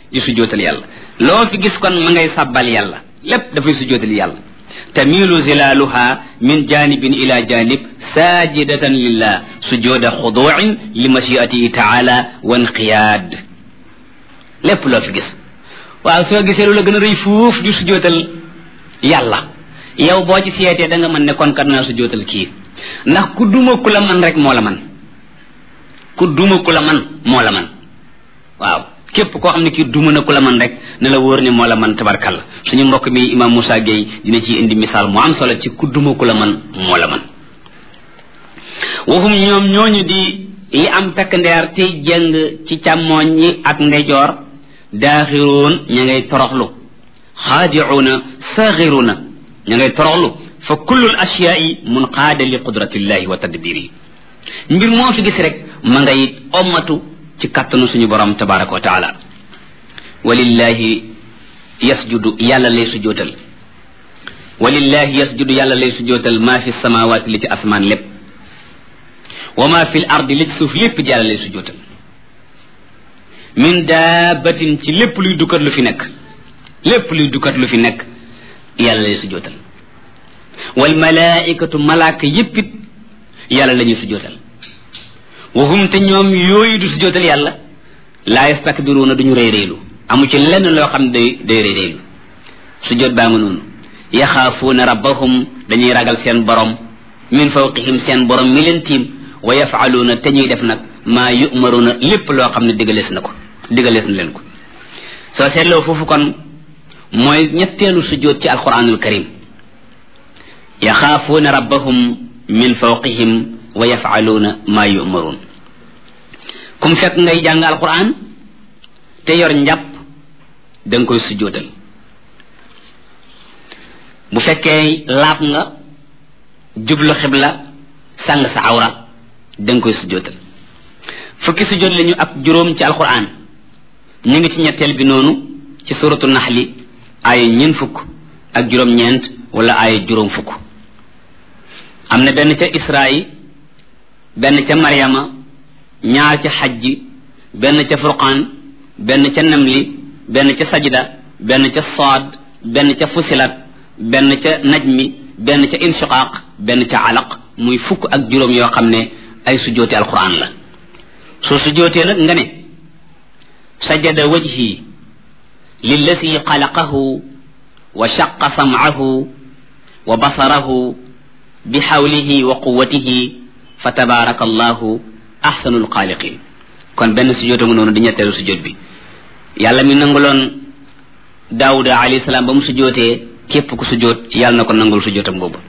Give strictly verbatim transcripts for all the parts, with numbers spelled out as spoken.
di sujootal yàlla loo fi gis kon ma ngay sàbbal yàlla lépp dafay sujootal yàlla tamilu zilaluha min janibin ila janib sajidatan lillah sujuda xuduin li mashiatihi taala wa inqiyad lépp loo fi gis waaw soo gisee lu la gën a rëy fuuf di sujootal yàlla yow boo ci seetee da nga mën ne kon kat naa sujootal kii ndax ku duma ku la man rek moo la man ku duma ku la man moo la man waaw képp koo xam ne kii duma na ku la man rek ne la wóor ne moo la man tabarkalla suñu mbokk mi imam Moussa Gueye dina ci indi misaal mu am solo ci ku duma ku la man moo la man waxum ñoom ñooñu di yi am takk ndeer tey jëng ci càmmooñ yi ak ndeyjoor daaxiroon ña ngay toroxlu xaadicuuna saxiruuna ña ngay toroxlu fa kullul asyaai munqaada li qudratillahi wa tadbiri mbir moo fi gis rek ma ngay ommatu ci kattanu suñu borom tabaraka wa taala walillahi yasjudu yàlla lay sujootal walillahi yasjudu yàlla lay sujootal maa fi samawaati li ci asmaan lépp wa maa fi l ardi li ci suuf lépp yàlla lay sujootal min daabatin ci lépp luy dukkat lu fi nekk lépp luy dukkat lu fi nekk yàlla lay sujootal wal malaikatu malaaka yéppit yàlla la ñuy sujootal waxum te ñoom yooyu du sujootal yàlla laa yastakbiruuna duñu réy réylu amu ci lenn loo xam ne day day réy réylu sujoot baa nga noonu yaxaafuuna rabbahum dañuy ragal seen borom min fawqihim seen borom mi leen tiim wa yafaaluuna te ñuy def nag maa yumaruuna lépp loo xam ne digalees na ko digalees na leen ko soo seetloo foofu kon mooy ñetteelu sujoot ci alquranul karim yaxaafuuna rabbahum min fawqihim wa yafaaluuna maa yumaruun kum fekk ngay jàng alquran te yor njàpp da nga koy sujootal bu fekkee laab nga jublu xibla sàng sa awra da nga koy sujootal fukki sujoot lañu ak juróom ci alquran ñu ngi ci ñetteel bi noonu ci suratu naxli aaya ñeent fukk ak juróom-ñeent wala aaya juróom fukk am na benn ca Israayi benn ca Maryama ñaar ca xajji benn ca Furqaan benn ca Namli benn ca Sajda benn ca Saad benn ca Fusilat benn ca Najmi benn ca Inshiqaaq benn ca Alaq muy fukk ak juróom yoo xam ne ay sujjóoti alquran la soo sujjóotee nag nga ne sajada wajhi lillati xalaqahu wa shaqa sam'ahu wa basarahu bi xawlihi wa quwwatihi fa tabaraka allahu ahsanul xaaliqin kon benn sujjóota mu noonu di ñetteelu sujjóot bi yàlla mi nanguloon daawuda alayhi salaam ba mu sujjóotee képp ku sujjóot ci yàlla na ko nangul sujjóotam boobu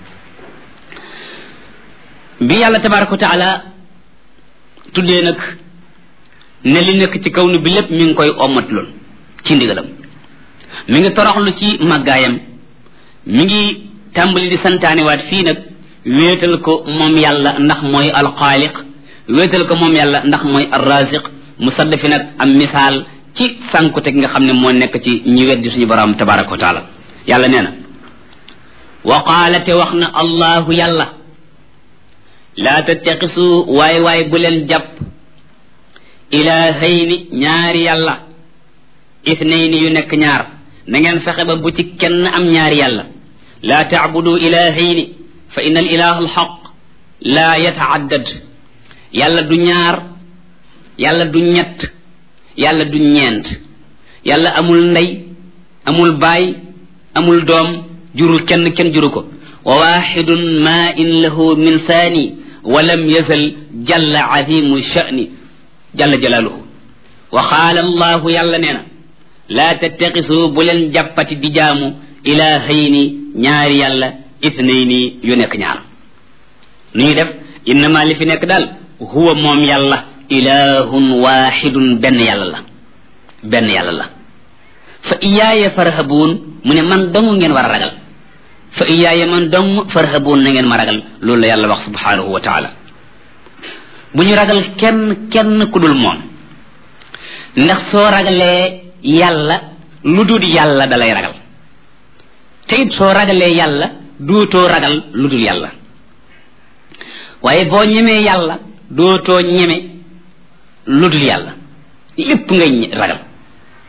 bi yàlla tabaraka wa taala tuddee nag ne li nekk ci kaw nu bi lépp mi ngi koy ommatloon ci ndigalam mi ngi toroxlu ci màggaayam mi ngi tàmbali di santaaniwaat fii nag wéetal ko moom yàlla ndax mooy alxaaliq wéetal ko moom yàlla ndax mooy arraziq mu sadd fi nag am misaal ci sànkute gi nga xam ne moo nekk ci ñi weddi suñu borom tabaraka wa taala yàlla nee na wa qaala te wax na allahu yàlla laa tattaqisu waay waay bu leen jàpp ilaahayni ñaari yàlla ithnayni yu nekk ñaar na ngeen fexe ba bu ci kenn am ñaari yàlla laa taabudu ilaahayni fa inna al ilaha alxaq laa yataaddad yàlla du ñaar yàlla du ñett yàlla du ñeent yàlla amul ndey amul baay amul doom jurul kenn kenn juru ko wa waxidun ma in lahu min saani wa lam yazal jalla azimu sha'ni jalla jalaaluhu wa qaala allahu yàlla nee na laa tattaqisu bu leen jàppati di jaamu ilaahayni ñaari yàlla ithnayni yu nekk ñaar nu ñuy def innama li fi nekk daal huwa moom yàlla ilahun waxidun benn yàlla la benn yàlla la fa iyaaya farhabuun mu ne man dong ngeen war a ragal fa iyaaya man dong farhabuun na ngeen ma ragal loolu la yàlla wax subhanahu wa taala bu ñu ragal kenn kenn ku dul moom ndax soo ragalee yàlla lu dul yàlla dalay ragal te it soo ragalee yàlla dootoo ragal lu dul yàlla waaye boo ñemee yàlla dootoo ñeme lu dul yàlla lépp ngay ragal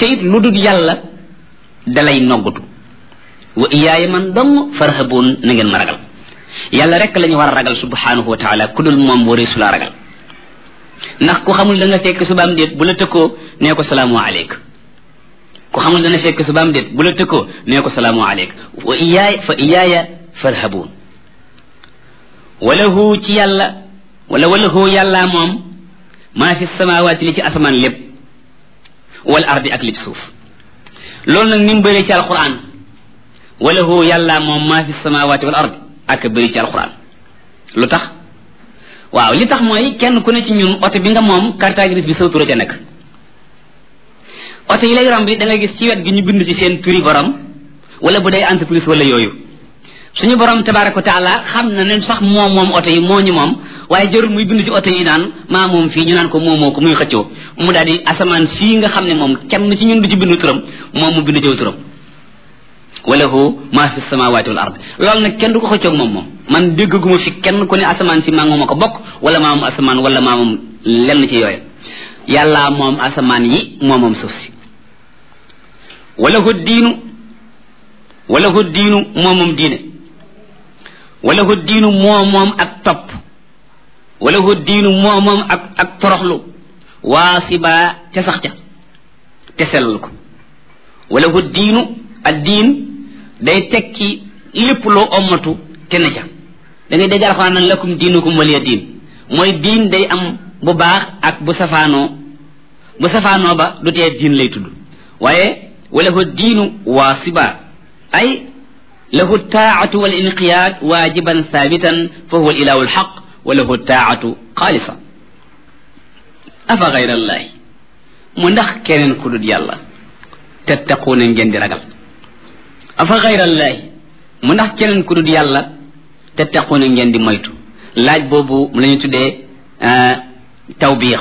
te it lu dul yàlla dalay noggutu wa iyaaya man dong farhabun na ngeen ma ragal yàlla rek la ñu war a ragal subhanahu wa taala ku dul moom waree su la ragal ndax ku xamul da nga fekk subaam déet bu la tëkkoo nee ko salaamu aleyk ku xamul dana fekk subaam déet bu la tëkkoo nee ko salaamu aleyk wa iyaaya fa iyaaya farhabun walahu ci yàlla wala walahu yàlla moom maa fi samawaati li ci asamaan lépp wal ardi ak li ci suuf loolu nag ni mu bëree ci alquran walahu yàlla moom maa fi samawaati wal ardi ak bëri ci alquran lu tax waaw li tax mooy kenn ku ne ci ñun oto bi nga moom carte grise bi sawtura ca nekk oto yi lay ram bi da nga gis ci wet gi ñu bind ci seen prix borom wala bu day entreprise wala yooyu suñu borom tabaraka wa taala xam na ne sax moom moom oto yi moo ñu moom waaye jarul muy bind ci oto yi naan maa moom fii ñu naan ko moomoo ko muy xëccoo mu daal di asamaan fii nga xam ne moom kenn ci ñun du ci bindu turam moom mu bind ci turam walahu maa fi samawati wal ard loolu nag kenn du ko xëccoog moom moom man déggaguma fi kenn ku ne asamaan si maa moom a ko bokk wala maa moom asamaan wala maa moom lenn ci yooyu yàlla moom asamaan yi moo moom suuf si walahu diinu walahu diinu moo moom diine walahu diinu moo moom ak topp walahu diinu moo moom ak ak toroxlu waasiba ca sax ca te sellal ko walahu diinu ak diin day tekki lépp loo ommatu te na ca da ngay dégg alxuraan naan lakum diinukum waliya diin mooy diin day am bu baax ak bu safaanoo bu safaanoo ba du tee diin lay tudd waaye walahu diinu waasiba ay lahu taatu wal inqiyaad waajiban thaabitan fa huwa ilahu alxaq wa lahu taatu xaalisa afa gayra allahi mu ndax keneen ku dul yàlla tattaquuna ngeen di ragal afa gayra allahi mu ndax keneen ku dul yàlla tattaquuna ngeen di moytu laaj boobu la ñu tuddee tawbiix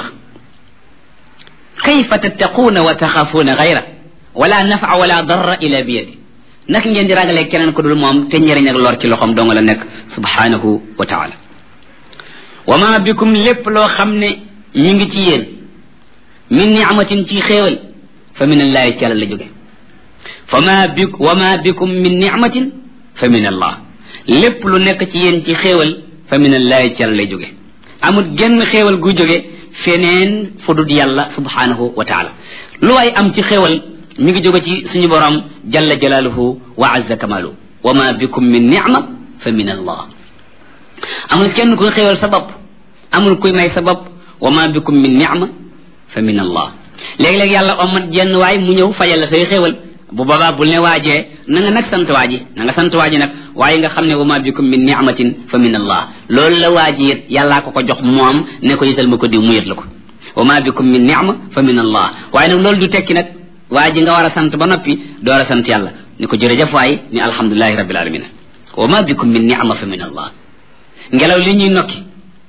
kayfa tattaquuna wa taxaafuuna gayra wala nafa wala darra ila biyadi nak ngeen di ragalee keneen ku dul moom te njëriñ ak lor ci loxoom dong la nekk subhanahu wa taala wa ma bikum lépp loo xam ne ñu ngi ci yéen min ni'matin ci xéewal fa min allahi ci yàlla la jóge fa ma bi wa ma bikum min ni'matin fa min allah lépp lu nekk ci yéen ci xéewal fa min allahi ci yàlla lay jóge amul genn xéewal gu jóge feneen fu dul yàlla subhanahu wa taala lu waay am ci xéewal mi ngi jóge ci suñu borom jalla jalaaluhu wa azza kamalu wa ma bikum min ni'ma fa min allah amul kenn kuy xéewal sa bopp amul kuy may sa bopp wa ma bikum min ni'ma fa min allah léeg-léeg yàlla omat jenn waay mu ñëw fajal la say xéewal bu boobaa bul ne waajee na nga nag sant waaji na nga sant waaji nag waaye nga xam ne wa ma bikum min ni'matin fa min allah loolu la waaji it yàllaa ko ko jox moom ne ko yital ma ko diw mu yët la ko wa ma bikum min ni'ma fa min allah waaye nag loolu du tekki nag waa ji nga war a sant ba noppi door a sant yàlla ni ko jërëjëf waay ni alhamdulilahi rabbil alamin wa ma bikum min ni'ma fa min allah ngelaw li ñuy nokki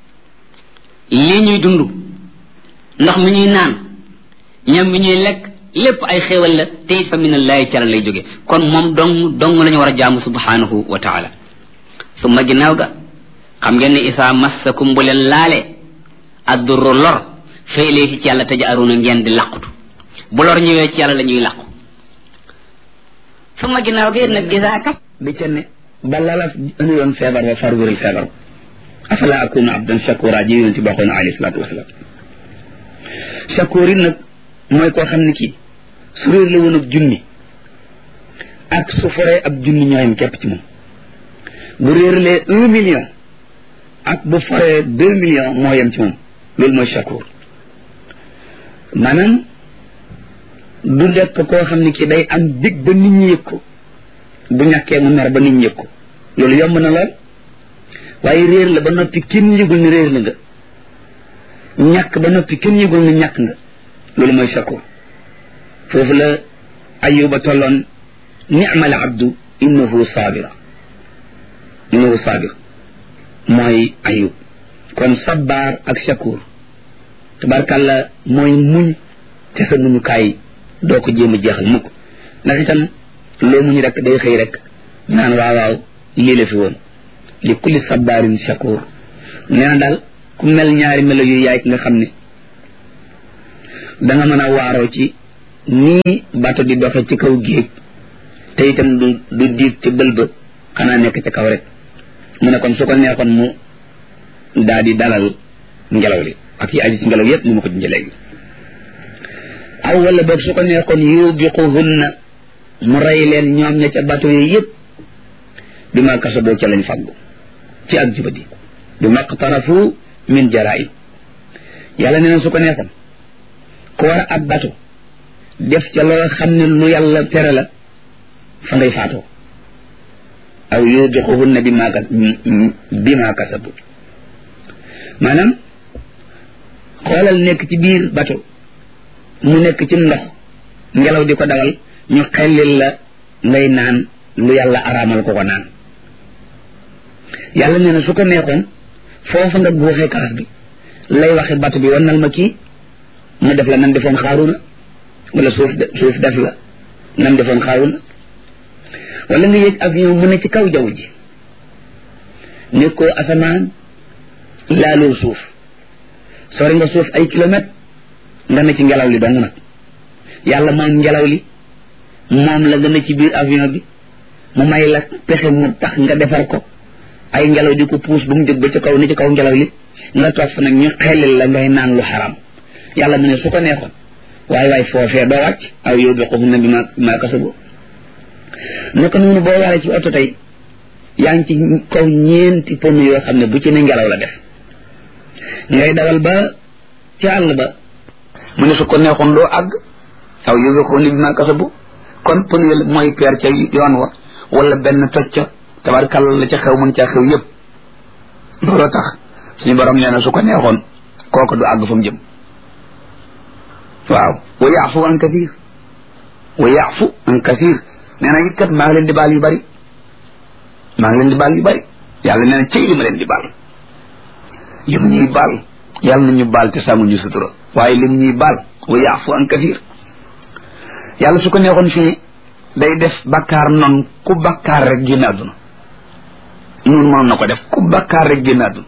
li ñuy dund ndox mi ñuy naan ñam mi ñuy lekk lépp ay xéewal la te it fa min allahi cara lay jóge kon moom dong dong la ñu war a jaamu subhanahu wa taala summa ginnaaw ga xam ngeen ne isaa massakum bu leen laale addurru lor fa ilayhi ci yàlla taj'aruna ngeen di làqutu bu lor ñëwee ci yàlla la ñuy làqu summa ginnaaw ga nag gisaa kaf bi ca ne bala la indi woon feebar ba far wéral feebar afala akunu abdan shakura ji yonent bi waxoon alayhi salaatu wasalaam shakur yi nag mooy koo xam ne kii su réer la woon ab junni ak su foree ab junni ñooyam képp ci moom bu réerlee un million ak bu foree deux millions moo yem ci moom loolu mooy shakur maanaam du nekk koo xam ne kii day am dig ba nit ñi yëg ko bu ñàkkee mu mer ba nit ñi yëg ko loolu yomb na lool waaye réer la ba noppi kenn yëgul ni réer la nga ñàkk ba noppi kenn yëgul ni ñàkk nga loolu mooy shakur foofu la ayuba tolloon ni'mal abdu innahu sabira innahu sabir mooy ayub kon sabbaar ak shakur tabarkàlla mooy muñ te sa muñukaay doo ko jéem a jeexal mukk ndax itam loo muñ rek day xëy rek naan waaw waaw lii la fi woon li kulli sabbaarin shakur nee na daal ku mel ñaari melo yu yaay ki nga xam ne da nga mën a waaroo ci nii bato di doxe ci kaw géej te itam du du diig ci bël ba xanaa nekk ci kaw rek mu ne kon su ko neexoon mu daa di dalal ngelaw li ak yi aju ci ngelaw yépp ni ma ko junjee léegi aw wala boog su ko neexoon yubiquhunna mu rey leen ñoom ña ca bato yi yépp bi ma kasaboo ca lañ faggu ci ak jubadi bi maqtarafu min jaraim yàlla nee na su ko neexoon ku war ab bato def ca loo xam ne lu yàlla tere la fa ngay faatoo aw yubiquhunna bi ma bi ma kasabu maanaam xoolal nekk ci biir bato mu nekk ci ndox ngelaw di ko dawal ñu xellil la ngay naan lu yàlla araamal ko ko naan yàlla nee na su ko neexoon foofa nga guuxee kaas bi lay waxe bato bi wannal ma kii mu def la nan defoon xaaruna wala suuf suuf def la nan defoon xaaruna wala nga yëg avion mu ne ci kaw jaww ji nekkoo asamaan laalul suuf sori nga suuf ay kilomètre nga ne ci ngelaw li dong nag yàlla moom ngelaw li moom la nga ne ci biir avion bi mu may la pexe mu tax nga defar ko ay ngelaw di ko puus ba mu jóg ba ci kaw ni ci kaw ngelaw li nga toog fa nag ñu xelil la ngay naan lu xaram yàlla mu ne su ko neexoon waaye waaye foofee doo wàcc aw yow bi xofu na bi ma maa kasabu naka noonu boo waree ci oto tey yaa ngi ci kaw ñeenti pneu yoo xam ne bu ci ne ngelaw la def ngay dawal ba ci àll ba mu ne su ko neexoon doo àgg aw yow bi xofu na bi maa kasabu kon pneu mooy peer ca yoon wa wala benn toj ca tabarkàlla la ca xew mën caa xew yëpp looloo tax suñu borom nee na su ko neexoon kooku du àgg fa mu jëm waaw wa yaafu an kathir wa yaafu an kathir nee na it kat maa ngi leen di baal yu bari maa ngi leen di baal yu bari yàlla nee na cëy li ma leen di baal li mu ñuy baal yàlla na ñu baal te sàmm ñu sutura waaye li mu ñuy baal wa yaafu an kathir yàlla su ko neexoon fii day def bakkaar noonu ku bakkaar rek génn àdduna ñun mënoon na ko def ku bakkaar rek génn àdduna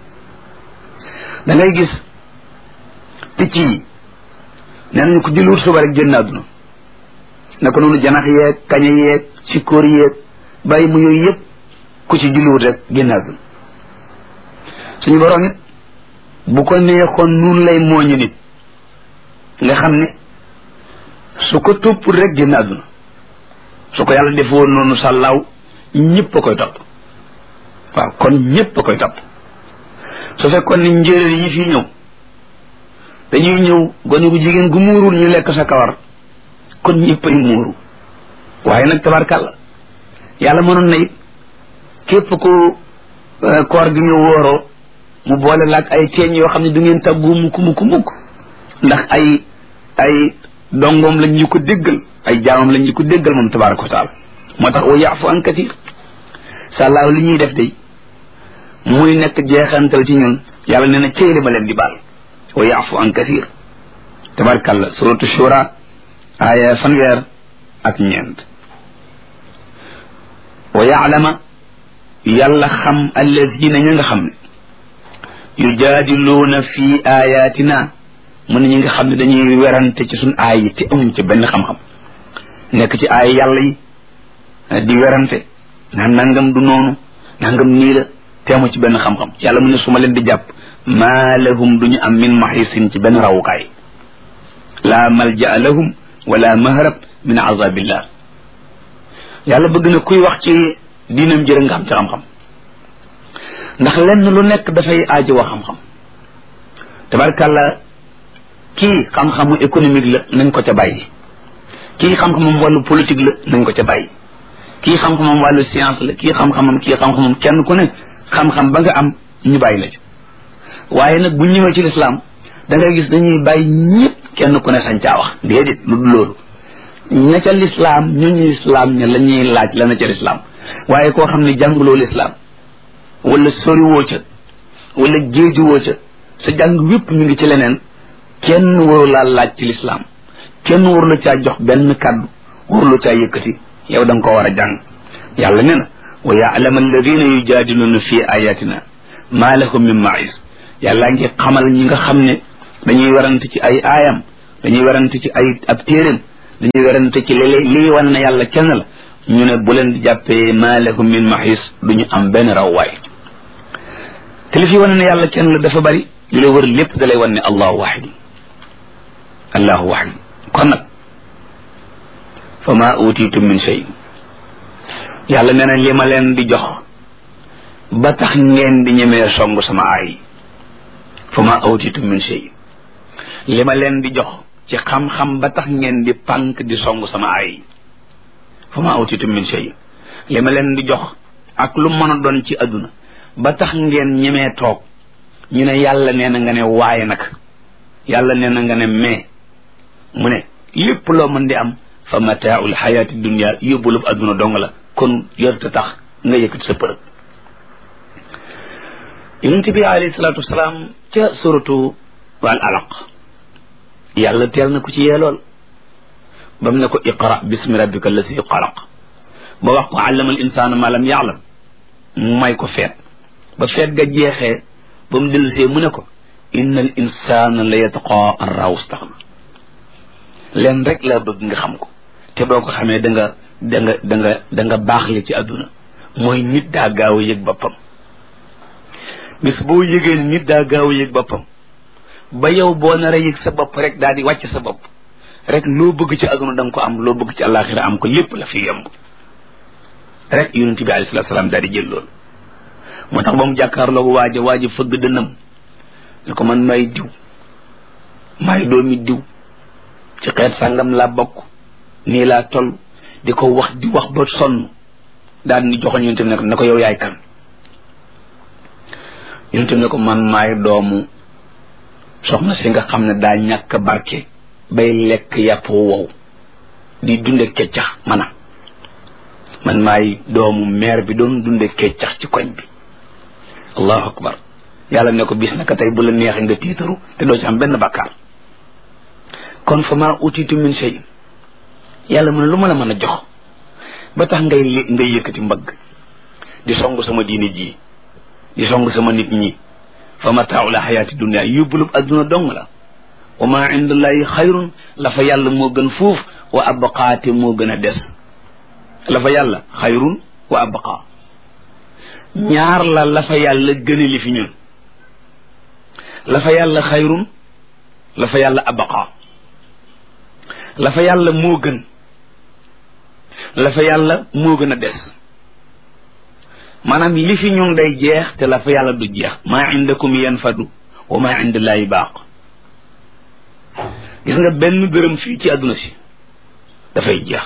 da ngay gis picc yi nee nañu ko julliwut suba rek génn àdduna naka noonu janax yeeg kaña yeeg sikkoor yeeg bàyyi mu yooyu yëpp ku ci julliwut rek génn àdduna suñu borom it bu ko neexoon nun lay mooñu nit nga xam ne su ko topp rek génn àdduna su ko yàlla defoon noonu sàllaaw ñëpp a koy topp waaw kon ñëpp a koy topp su fekkoon ni njéeréer yi fii ñëw dañuy ñëw gone gu jigéen gu muurul ñu lekk sa kawar kon ñëpp ay muuru waaye nag tabarkàlla yàlla mënoon na it képp ku koor gi ñëw wóoroo mu boole laag ay teeñ yoo xam ne du ngeen tàggu mukk mukk mukk ndax ay ay dongoom lañ ñu ko déggal ay jaamam lañ ñu ko déggal moom tabaraka wa taala moo tax wa yaafu an kathir sàllaaw li ñuy def day muy nekk jeexantal ci ñun yàlla nee na cëyli ma leen di baal wa yaafu an kathir tabarakalla suratu shura aaya fanweer ak ñeent wa yaalama yàlla xam alladina ña nga xam ne yujaadiluuna fi ayatina mu ne ñi nga xam ne dañuy werante ci suñ aay yi te amuñ ci benn xam-xam nekk ci aay yàlla yi di werante naan nangam du noonu nangam nii la te amu ci benn xam-xam yàlla mu ne su ma leen di jàpp maa lahum duñu am min maxisin ci benn rawukaay laa malja lahum wala mahrab min azabillah yàlla bëgg na kuy wax ci diinam jërë nga xam ci xam-xam ndax lenn lu nekk dafay aajo wa xam-xam tabarkàlla kii xam-xamu économique la nañ ko ca bàyyi kii xam-xamam wàllu politique la nañ ko ca bàyyi kii xam-xamam wàllu science la kii xam-xamam kii xam-xamam kenn ku ne xam-xam ba nga am ñu bàyyi la ci waaye nag bu ñëwee ci lislaam da ngay gis dañuy bàyyi ñëpp kenn ku ne sañ caa wax déedéet lu dul loolu ña ca lislaam ñooñu lislaam ña la ñuy laaj la na ca lislaam waaye koo xam ne jànguloo lislaam wala soriwoo ca wala jéejuwoo ca sa jàng wépp ñu ngi ci leneen kenn waru laa laaj ci lislaam kenn waru la caa jox benn kàddu waru la caa yëkkati yow da nga ko war a jàng yàlla nee na wa ya'lamu alladina yujaadiluna fi ayatina ma lahum min ma'iz yàlla ngi xamal ñi nga xam ne dañuy warante ci ay aayam dañuy werante ci ay ab téeréem dañuy werante ci léeg lii wane na yàlla kenn la ñu ne bu leen di jàppee ma lahum min mahis duñu am benn rawwaay te li fi wane ne yàlla kenn la dafa bari li la wër lépp da lay wan ne allahu wahid allahu wahid kon nag fa ma utitum min shay yàlla nee na li ma leen di jox ba tax ngeen di ñemee song sama aay fa ma utitum min shay li ma leen di jox ci xam-xam ba tax ngeen di pànk di song sama aay fa ma utitum min shay li ma leen di jox ak lu mën a doon ci adduna ba tax ngeen ñemee toog ñu ne yàlla nee na nga ne waaye nag yàlla nee na nga ne mais mu ne lépp loo mën di am fa mataaul xayaati dunia yóbbulub adduna dong la kon yorta tax nga yëkkati sa përëg yonent bi alayhi salaatu wasalaam ca suratu wal alaq yàlla teel na ko ci yeelool bam ne ko iqra bismi rabbika allasi xalaq ba wax ko allama al insaana ma lam yaalam mu may ko feet ba feet ga jeexee ba mu dellusee mu ne ko inna al insana la yatqa an raw staxna leen rek laa bëgg nga xam ko te boo ko xamee da nga da nga da nga da nga baax li ci àdduna mooy nit daa gaaw a yëg boppam bis boo yëgee nit daa gaaw a yëg boppam ba yow boo nar a yëg sa bopp rek daal di wàcc sa bopp rek loo bëgg ci àdduna da nga ko am loo bëgg ci àllaaxira am ko lépp la fi yemb rek yonent bi alayhi salaatu salaam daal di jël loolu moo tax ba mu jàkkaarloo waaja waaja fëgg dënnam ne ko man may diw may doomi diw ci xeet sàngam laa bokk nii laa toll di ko wax di wax ba sonn daal di joxoon yonent bi ne ko ne ko yow yaay kan yonent bi ne ko man maay doomu soxna si nga xam ne daa ñàkk barke bay lekk yàpp wow di dunde keccax mana man maay doomu meer bi doon dunde keccax ci koñ bi allahu akbar yàlla ne ko bis naka tey bu la neexee nga tiitaru te doo ci am benn bàkkaar kon fa ma utitu min shay yàlla mu ne lu ma la mën a jox ba tax ngay ngay yëkkati mbagg di song sama diine ji di song sama nit ñi fa mataaw la xayaati dunia yóbbulub adduna dong la wa ma indallahi xayrun la fa yàlla moo gën fuuf wa abqaate moo gën a des la fa yàlla xayrun wa abqa ñaar la la fa yàlla gëne li fi ñun la fa yàlla xayrun la fa yàlla abqa la fa yàlla moo gën la fa yàlla moo gën a des maanaam li fi ñun day jeex te la fa yàlla du jeex maa indakum yanfadu wa maa indallahi baaq gis nga benn dërëm fii ci àdduna si dafay jeex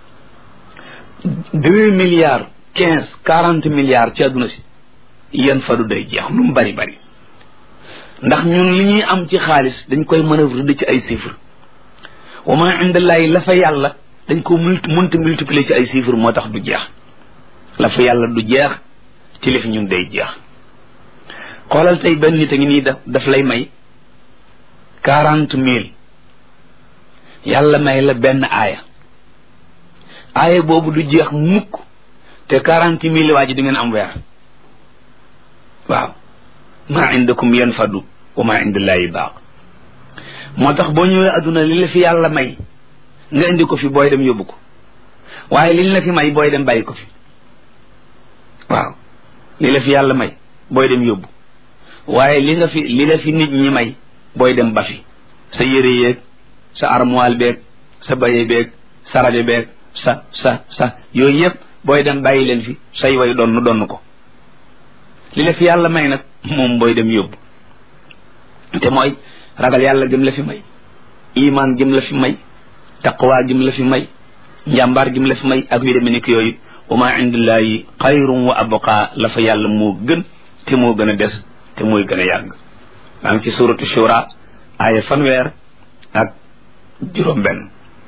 deux milliards quinze quarante milliards ci àdduna si yanfadu day jeex lu mu bari bari ndax ñun li ñuy am ci xaalis dañ koy manœuvre di ci ay chiffres wa maa indallahi la fa yàlla dañ ko multi munti multiplier ci ay chiffres moo tax du jeex la fa yàlla du jeex ci li fi ñun day jeex xoolal tey benn nit a ngi nii daf daf lay may quarante mille yàlla may la benn aaya aaya boobu du jeex mukk te quarante mille waa ji di ngeen am weer waaw maa indakum yanfadu wa maa indallahi baaq moo tax boo ñëwee adduna li la fi yàlla may nga indi ko fi booy dem yóbbu ko waaye li la fi may booy dem bàyyi ko fi waaw li la fi yàlla may booy dem yóbbu waaye li nga fi li la fi nit ñi may booy dem ba fi sa yére yeeg sa armoire beeg sa baye beeg sa rajo beeg sa sa sa yooyu yëpp booy dem bàyyi leen fi say way donn donn ko li la fi yàlla may nag moom booy dem yóbbu te mooy ragal yàlla gëm la fi may iman gëm la fi may taqwa gëm la fi may njàmbaar gëm la fi may ak yu demee ni ki yooyu wa ma indillahi xayrun wa abqa la fa yàlla moo gën te moo gën a des te mooy gën a yàgg maa ngi ci suratu shura aaya fanweer ak juróom benn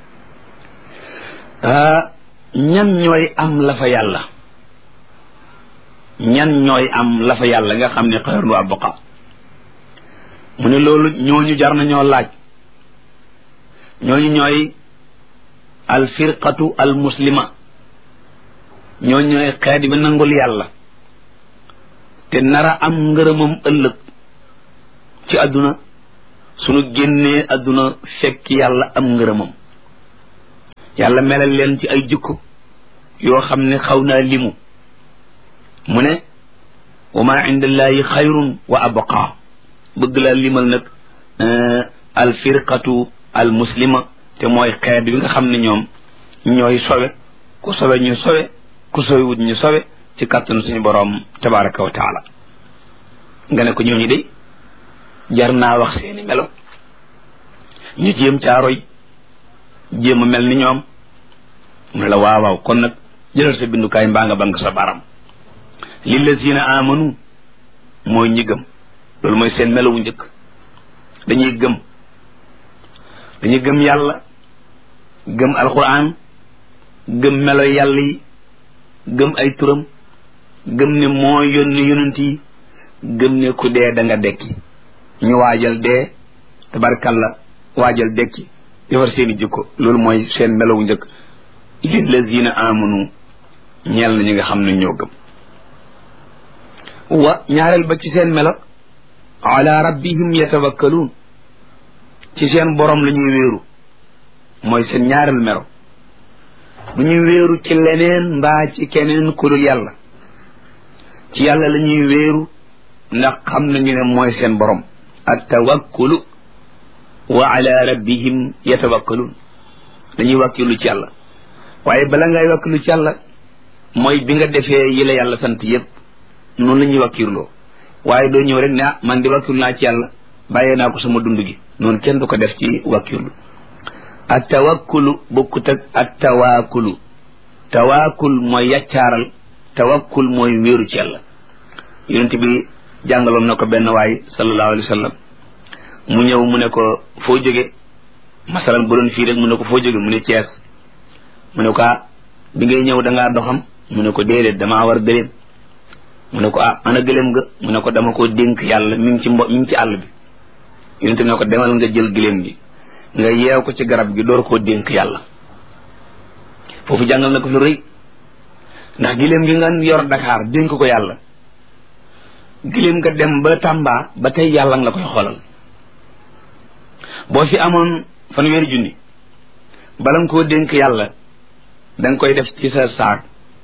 ñan ñooy am la fa yàlla ñan ñooy am la fa yàlla nga xam ne xayrun wa abqa mu ne loolu ñooñu jar na ñoo laaj ñooñu ñooy al firqatu al muslima ñooñu ñooy xeet bi nangul yàlla te nara am ngërëmam ëllëg ci àdduna sunu génnee adduna fekk yàlla am ngërëmam yàlla melal leen ci ay jukko yoo xam ne xaw naa limu mu ne wa ma indallahi xayrun wa abqa bëgg laa limal nag al firqatu al muslima te mooy xeet bi nga xam ne ñoom ñooy sowe ku sowe ñu sowe ku sowe wut ñu sowe ci kàttanu suñu boroom tabaraka wa taala nga ne ko ñooñu de jar naa wax seeni melo ñu jéem caaroy jéem a mel ni ñoom mu ne la waaw waaw kon nag jëlal sa bindukaay mbaa nga bank sa baram lillazina amanu mooy ñi gëm loolu mooy seen melo wu njëkk dañuy gëm dañuy gëm yàlla gëm alquran gëm melo yàlla yi gëm ay turam gëm ne moo yónni yonent yi gëm ne ku dee da nga dekki ñu waajal dee tabarkalla waajal dekki defar seeni jikko loolu mooy seen melo wu njëkk lillazina amanu ñeel na ñi nga xam ne ñoo gëm wa ñaareel ba ci seen melo ala rabbihim yatawakkaluun ci seen borom la ñuy wéeru mooy seen ñaareel melo bu ñuy wéeru ci leneen mbaa ci keneen ku dul yàlla ci yàlla la ñuy wéeru ndax xam nañu ne mooy seen borom at tawakkulu wa ala rabbihim yatawakkaluun dañuy wàkkilu ci yàlla waaye bala ngay wàkkilu ci yàlla mooy bi nga defee yi la yàlla sant yépp noonu la ñuy wàkkirloo waaye doo ñëw rek ne ah man di wàkkirlu naa ci yàlla bàyyee naa ko sama dund gi noonu kenn du ko def ci wàkkirlu at tawakkulu bokkut ak at tawaakulu tawaakul mooy yaccaaral tawakkul mooy wéeru ci yàlla yonent bi jàngaloon na ko benn waay sallallahu alayhi wa sallam mu ñëw mu ne ko foo jóge masalan bu doon fii rek mu ne ko foo jóge mu ne Cees mu ne ko ah bi ngay ñëw da ngaa doxam mu ne ko déedéet damaa war gëléem mu ne ko ah ana gëléem nga mu ne ko dama koo dénk yàlla mi ngi ci mbo mi ngi ci àll bi yonent bi ne ko demal nga jël gëléem gi nga yeew ko ci garab gi door koo dénk yàlla foofu jàngal na ko fi rëy ndax gëléem gi nga yor Dakar dénk ko yàlla gëléem nga dem ba Tamba ba tey yàlla nga la koy xoolal boo fi amoon fanweeri junni bala nga koo dénk yàlla da nga koy def ci sa saak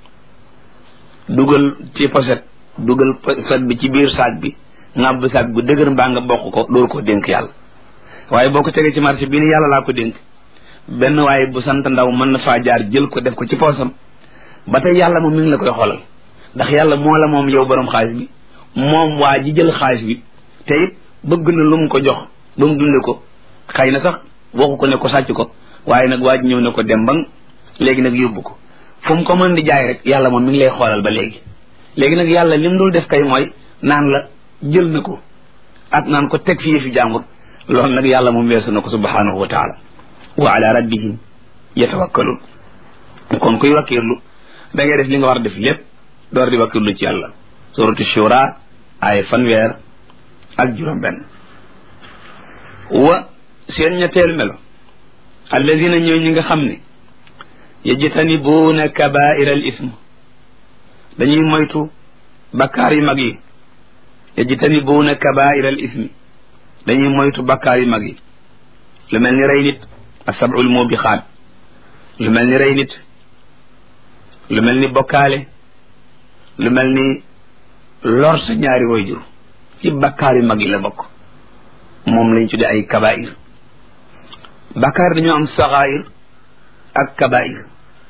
dugal ci poset dugal poset bi ci biir saak bi ngàbb saak bu dëgër mbaa nga bokk ko door koo dénk yàlla waaye boo ko tegee ci marché bi ni yàlla laa ko dénk benn waaye bu sant ndaw mën na faa jaar jël ko def ko ci poosam ba tey yàlla moom mi ngi la koy xoolal ndax yàlla moo la moom yow borom xaalis bi moom waa ji jël xaalis bi te it bëgg na lu mu ko jox ba mu dunde ko xëy na sax waxu ko ne ko sàcc ko waaye nag waa ji ñëw ne ko dem bang léegi nag yóbbu ko fu mu ko mën di jaay rek yàlla moom mi ngi lay xoolal ba léegi léegi nag yàlla lim dul def kay mooy naan la jël na ko ak naan ko teg fii fi jàmbur loolu nag yàlla moom weesu na ko subhanahu wa taala wa ala rabbihim yatawakkalun kon kuy wakkirlu da ngay def li nga war a def lépp door di wakkirlu ci yàlla suratu shura ay fanweer ak juróom benn wa seen ñetteel melo alladina ñooy ñi nga xam ne yajtanibuuna kabaira al ism dañuy moytu bakkaar yu mag yi yajtanibuuna kabaira al ismi dañuy moytu bakkaar yu mag yi lu mel ni rey nit asabul mubixaat lu mel ni rey nit lu mel ni bokkaale lu mel ni lor sa ñaari wayjur ci bakkaar yu mag yi la bokk moom lañ tudde ay kabair bakkaar dañoo am saxair ak kabair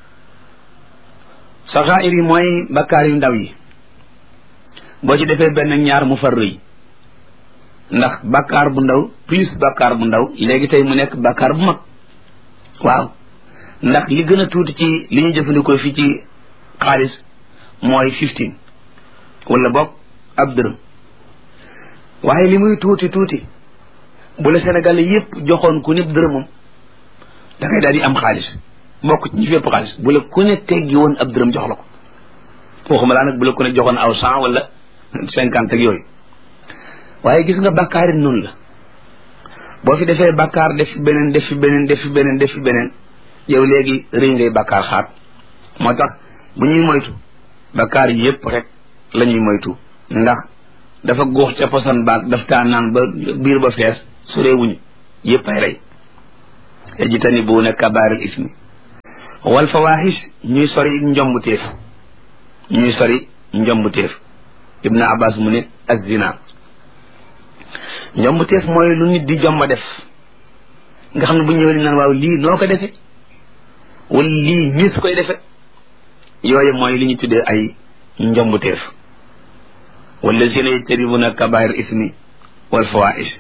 saxair yi mooy bakkaar yu ndaw yi boo ci defee benn ñaar mu far rëy ndax bakkaar bu ndaw plus bakkaar bu ndaw léegi tey mu nekk bakkaar bu mag waaw ndax li gën a tuuti ci li ñu jëfandikoo fii ci xaalis mooy fifteen wala boog ab dërëm waaye li muy tuuti tuuti bu la Sénégal yépp joxoon ku ne dërëmam da ngay daal di am xaalis bokk ci ñi fépp xaalis bu la ku ne teggi woon ab dërëm jox la ko waxuma laa nag bu la ku ne joxoon aw cent wala cinquante ak yooyu waaye gis nga bàkkaar yi noonu la boo fi defee bàkkaar def fi beneen def fi beneen def fi beneen def fi beneen yow léegi rëy ngay bàkkaar xaat moo tax bu ñuy moytu bàkkaar yi yépp rek la ñuy moytu ndax dafa góox ca posan baag daf taa naan ba biir ba fees sureewuñu yépp ay rey yajtanibuuna kabaa'iril ismi wal fawaahish ñuy sori njombuteef ñuy sori njombuteef ibnu abbas mu ne az-zina njombuteef mooy lu nit di jomba def nga xam ne bu ñëwee naan waaw lii noo ko defe wala lii mis koy defe yooyu mooy li ñu tuddee ay njombuteef wallazina yajtanibuna kabaa'ir ismi wal fawaahish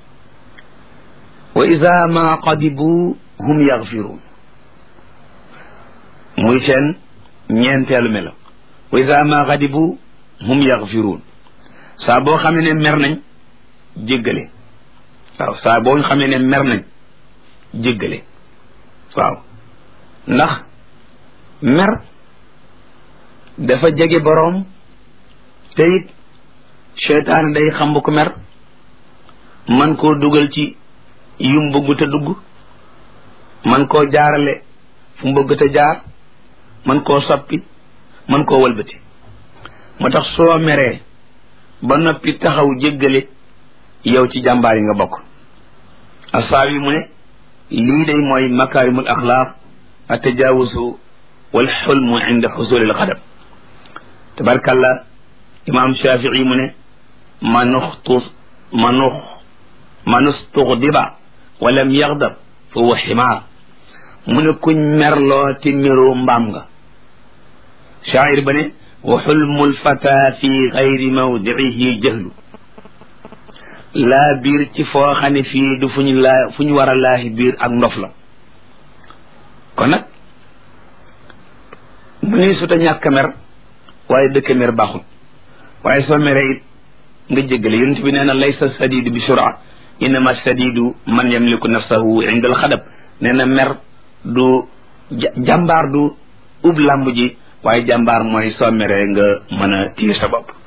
wa iza ma qadibu hum yaghfirun muy seen ñeenteelu melo wa iza ma qadibu hum yaghfirun saa boo xam ne mer nañ jéggale waaw saa boo xam ne mer nañ jéggale waaw ndax mer dafa jege boroom te it seytaane day xam bu ko mer man koo dugal ci yum bëgg te dugg man koo jaarale fu mu bëgg te jaar man koo soppi man koo wëlbati moo tax soo meree ba noppi taxaw jéggale yow ci jàmbaar yi nga bokk asaab yi mu ne lii day mooy makaarimul axlaaq at-tajaawuzu wal xulmu inda xusulil xadab tabarkalla imaam Shafii mu ne manuxtu manux manustuxdiba walam yaxdab fa huwa ximaar mu ne kuñ merloo te meroo mbaam nga shaacir ba ne wa xulmul fata fi gayri mawdicihi jahlu laa biir ci foo xam ne fii du fu ñu laa fu ñu war a laahi biir ak ndof la kon nag mu ne suta ñàkk mer waaye dëkk mer baaxul waaye soo meree it nga jéggale yonent bi nee na laysa sadidu bi sura innama sadidu man yamliku nafsahu inda al xadab nee na mer du jàmbaar du ub làmb ji waaye jàmbaar mooy soo meree nga mën a téye sa bopp